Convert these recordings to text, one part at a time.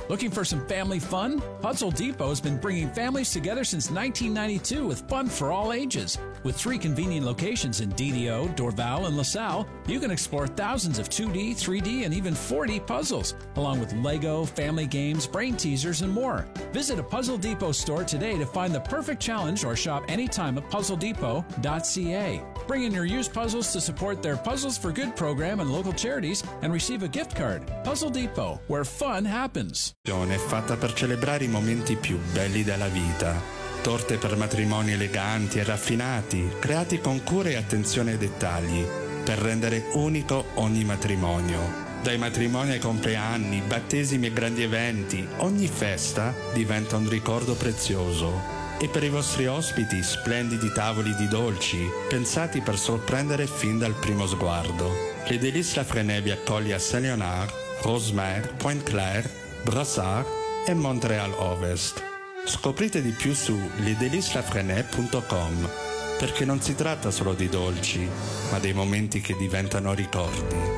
Looking for some family fun? Puzzle Depot has been bringing families together since 1992 with fun for all ages. With 3 convenient locations in DDO, Dorval, and LaSalle, you can explore thousands of 2D, 3D, and even 4D puzzles, along with Lego, family games, brain teasers, and more. Visit a Puzzle Depot store today to find the perfect challenge or shop anytime at puzzledepot.ca. Bring in your used puzzles to support their Puzzles for Good program and local charities and receive a gift card. Puzzle Depot, where fun happens. È fatta per celebrare i momenti più belli della vita. Torte per matrimoni eleganti e raffinati, creati con cura e attenzione ai dettagli, per rendere unico ogni matrimonio. Dai matrimoni ai compleanni, battesimi e grandi eventi, ogni festa diventa un ricordo prezioso. E per i vostri ospiti, splendidi tavoli di dolci, pensati per sorprendere fin dal primo sguardo. Les Délices Lafresnaye vi accoglie a Saint-Léonard, Rosemère, Pointe-Claire, Brassard e Montréal Ovest. Scoprite di più su lesdeliceslafresnaye.com, perché non si tratta solo di dolci, ma dei momenti che diventano ricordi.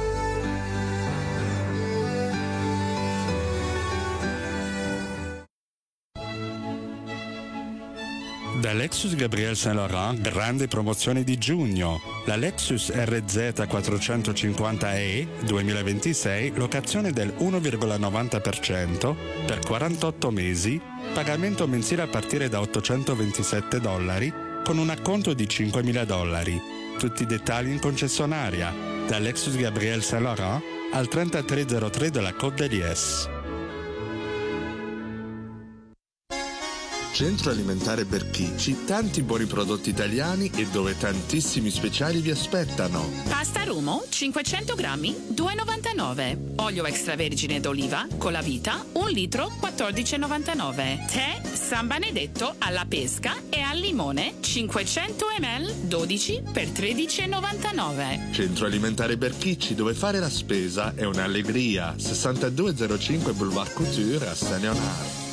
Da Lexus Gabriel Saint Laurent, grande promozione di giugno. La Lexus RZ 450e 2026, locazione del 1,90% per 48 mesi, pagamento mensile a partire da $827 con un acconto di $5.000. Tutti i dettagli in concessionaria. Da Lexus Gabriel Saint Laurent al 3303 della Côte d'Elies. Centro Alimentare Berchicci, tanti buoni prodotti italiani e dove tantissimi speciali vi aspettano. Pasta Rumo 500 grammi 2,99. Olio extravergine d'oliva con la vita 1 litro 14,99. Tè San Benedetto alla pesca e al limone 500 ml 12 per 13,99. Centro Alimentare Berchicci, dove fare la spesa è un'allegria. 6205 Boulevard Couture a Saint-Léonard.